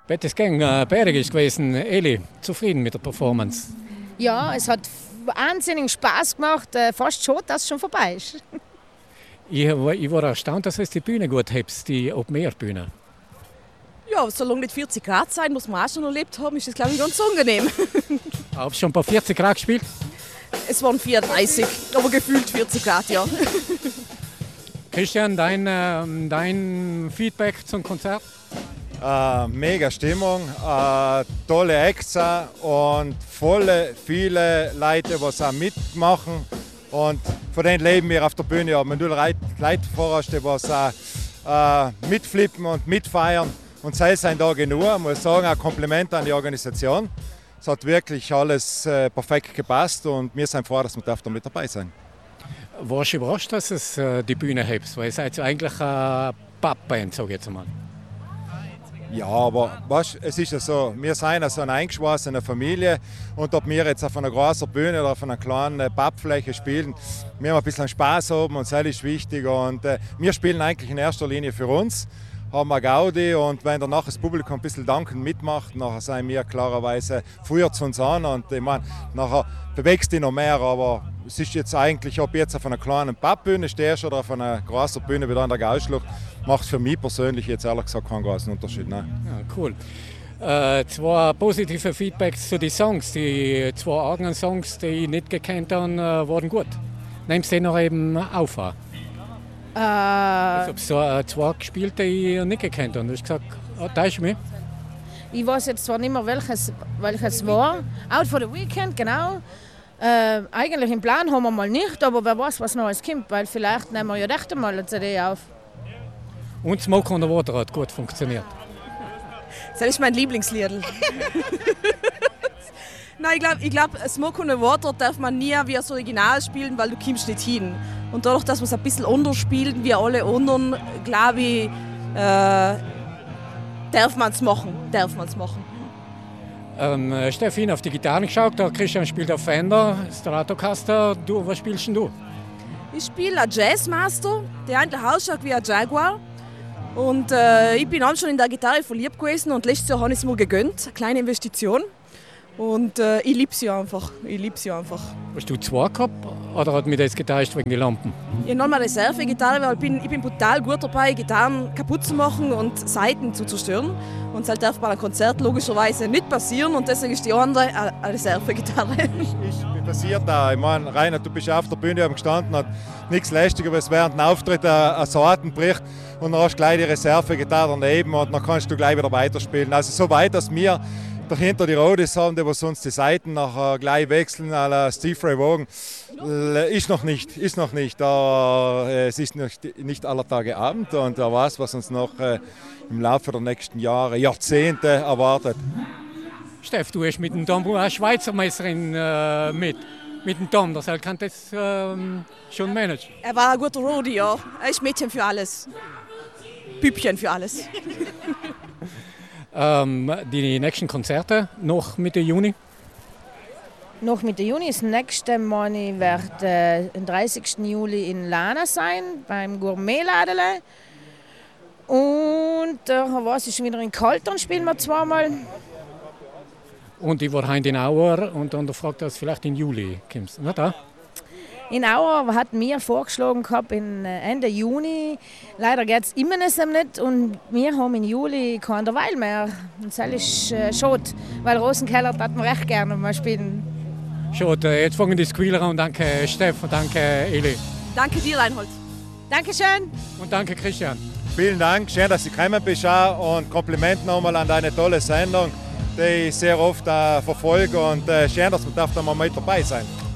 Bettes Gang, Berg ist gewesen. Eli, zufrieden mit der Performance? Ja, es hat wahnsinnig Spaß gemacht. Fast schon, dass es schon vorbei ist. Ich war erstaunt, dass du die Bühne gut hebst, die Open-Air-Bühne. Ja, solange nicht 40 Grad sein, muss man auch schon erlebt haben, ist das, glaube ich, ganz angenehm. Hast du schon ein paar 40 Grad gespielt? Es waren 34, aber gefühlt 40 Grad, ja. Christian, dein Feedback zum Konzert? Mega Stimmung, tolle Acts und viele Leute, die auch mitmachen. Und von denen leben wir auf der Bühne. Ja, wenn du Leute vorhast, die auch mitflippen und mitfeiern. Und sei es ein Tag genug, ich muss sagen, ein Kompliment an die Organisation. Es hat wirklich alles perfekt gepasst und wir sind froh, dass wir da mit dabei sind. Warst du überrascht, dass es die Bühne hebst? Weil ihr seid ja eigentlich eine Pappband, sage ich jetzt mal. Ja, aber weißt, es ist ja so, wir sind ja so eine eingeschwossene Familie und ob wir jetzt auf einer großen Bühne oder auf einer kleinen Pappfläche spielen, wir haben ein bisschen Spaß haben und das ist wichtig. Und wir spielen eigentlich in erster Linie für uns, haben eine Gaudi und wenn danach das Publikum ein bisschen dankend mitmacht, nachher sind wir klarerweise früher zu uns an und ich meine, nachher bewegst du dich noch mehr, aber es ist jetzt eigentlich, ob jetzt auf einer kleinen Pappbühne stehst oder auf einer großen Bühne wie da in der Gauschlucht, macht für mich persönlich jetzt ehrlich gesagt keinen großen Unterschied. Nein. Ja, cool. Zwei positive Feedbacks zu den Songs. Die zwei eigenen Songs, die ich nicht gekannt habe, waren gut. Nimmst du die noch eben auf? Ich habe so zwei gespielt, die ich nicht gekannt habe. Du hast gesagt, täusch mich. Ich weiß jetzt zwar nicht mehr, welches war. Out for the Weekend, genau. Eigentlich im Plan haben wir mal nicht, aber wer weiß, was noch alles kommt, weil vielleicht nehmen wir ja echt mal eine CD auf. Und Smoke on the Water hat gut funktioniert. Das ist mein Lieblingslied. Nein, ich glaube, Smoke on the Water darf man nie wie das Original spielen, weil du kommst nicht hin. Und dadurch, dass wir es ein bisschen anders spielen wie alle anderen, glaube ich, darf man es machen. Steffi, auf die Gitarre geschaut, der Christian spielt auf Fender, Stratocaster. Was spielst du? Ich spiele einen Jazzmaster, der eigentlich ausschaut wie ein Jaguar. Und ich bin auch schon in der Gitarre verliebt gewesen und letztes Jahr habe ich es mir gegönnt, eine kleine Investition. Und ich liebe sie einfach. Hast du zwei gehabt oder hat mich das getäuscht wegen den Lampen? Ich habe nochmal eine Reserve-Gitarre, weil ich bin brutal gut dabei, Gitarren kaputt zu machen und Saiten zu zerstören. Und das darf bei einem Konzert logischerweise nicht passieren und deswegen ist die andere eine Reserve-Gitarre. Ich passiert da. Ich meine, Rainer, du bist auf der Bühne gestanden, hat nichts Lästigeres während dem Auftritt ein Saiten bricht und dann hast du gleich die Reserve-Gitarre daneben und dann kannst du gleich wieder weiterspielen. Also so weit, dass wir dahinter die Roadies haben, die sonst die Seiten nachher gleich wechseln, à la Steve Ray Vaughan, ist noch nicht. Aber es ist nicht aller Tage Abend und wer weiß, was uns noch im Laufe der nächsten Jahre, Jahrzehnte erwartet. Steff, du hast mit dem Tom eine Schweizer Meisterin mit dem Tom, das kann das schon managen. Er war ein guter Roadie, ja. Er ist Mädchen für alles. Püppchen für alles. Die nächsten Konzerte noch Mitte Juni? Noch Mitte Juni. Das nächste Mal wird am 30. Juli in Lana sein, beim Gourmet-Ladele. Und was ist schon wieder in Kaltern, spielen wir zweimal. Und ich war heute in Auer und dann fragt er, dass vielleicht in Juli kommst. Na da? In Auer hat mir vorgeschlagen gehabt Ende Juni. Leider geht es immer noch nicht und wir haben im Juli keinen Derweil mehr. Und das ist schade, weil Rosenkeller würden wir recht gerne mal spielen. Schade, jetzt fangen die Squealer an. Danke Steff und danke Eli. Danke dir, Reinhold. Dankeschön. Und danke Christian. Vielen Dank, schön, dass Sie gekommen bist und Kompliment nochmal an deine tolle Sendung, die ich sehr oft verfolge und schön, dass wir da mal mit dabei sein.